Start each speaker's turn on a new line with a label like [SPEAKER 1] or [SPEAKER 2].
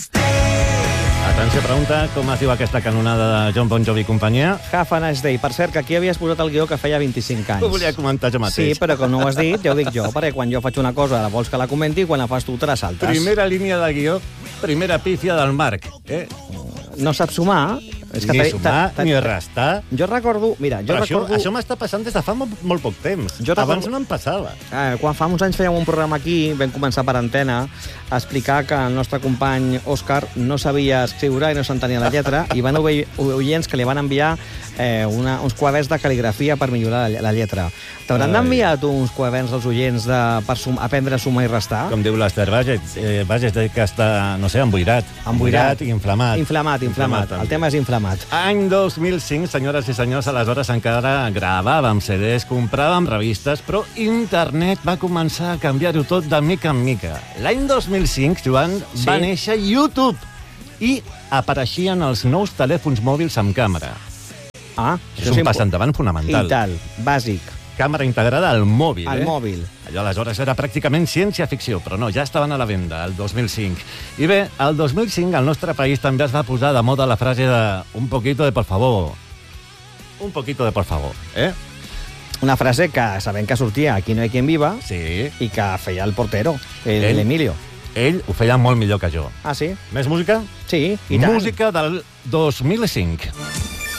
[SPEAKER 1] Atenció, pregunta, com es diu aquesta canonada de John Bon Jovi i companyia?
[SPEAKER 2] Half a Nice Day. Per cert, que aquí havies posat el guió que feia 25 anys.
[SPEAKER 1] Ho volia comentar jo mateix.
[SPEAKER 2] Sí, però com no ho has dit, ja ho dic jo, perquè quan jo faig una cosa vols que la comenti i quan la fas tu te la saltes.
[SPEAKER 1] Primera línia de guió, primera pífia del Marc.
[SPEAKER 2] No saps sumar? És que
[SPEAKER 1] Ni sumar, ni restar.
[SPEAKER 2] Jo recordo... Mira, jo recordo...
[SPEAKER 1] Això m'està passant des de fa molt poc temps. Abans no em passava.
[SPEAKER 2] Quan fa uns anys fèiem un programa aquí, vam començar per antena, a explicar que el nostre company Òscar no sabia escriure i no s'entenia la lletra, i van haver oients que li van enviar uns quaderns de cal·ligrafia per millorar la lletra. T'hauran d'enviar tu uns quaderns als oients per aprendre a sumar i restar?
[SPEAKER 1] Com diu l'Ester Bages, que està, no sé, emboirat.
[SPEAKER 2] Emboirat
[SPEAKER 1] i inflamat.
[SPEAKER 2] Inflamat. El tema és inflamat.
[SPEAKER 1] Any 2005, senyores i senyors, aleshores encara gravàvem CDs, compràvem revistes, però internet va començar a canviar-ho tot de mica en mica. L'any 2005, Joan, va néixer YouTube i apareixien els nous telèfons mòbils amb càmera. És un pas endavant fonamental.
[SPEAKER 2] I tal, bàsic.
[SPEAKER 1] Càmera integrada al mòbil.
[SPEAKER 2] Al mòbil.
[SPEAKER 1] Allò aleshores era pràcticament ciència-ficció, però no, ja estaven a la venda, el 2005. I bé, el 2005 al nostre país també es va posar de moda la frase de un poquito de por favor. Un poquito de por favor,
[SPEAKER 2] Una frase que sabem que sortia Aquí no hay quien viva i que feia el portero, l'Emilio.
[SPEAKER 1] Ell ho feia molt millor que jo.
[SPEAKER 2] Ah, sí?
[SPEAKER 1] Més música?
[SPEAKER 2] Sí, i tant.
[SPEAKER 1] Música del 2005.